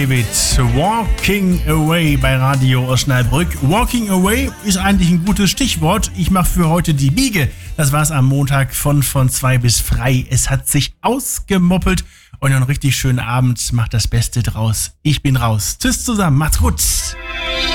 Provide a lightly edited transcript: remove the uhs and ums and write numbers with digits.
David, Walking Away bei Radio Osnabrück. Walking Away ist eigentlich ein gutes Stichwort. Ich mache für heute die Biege. Das war's am Montag von 2 bis frei. Es hat sich ausgemoppelt und einen richtig schönen Abend. Macht das Beste draus. Ich bin raus. Tschüss zusammen. Macht's gut.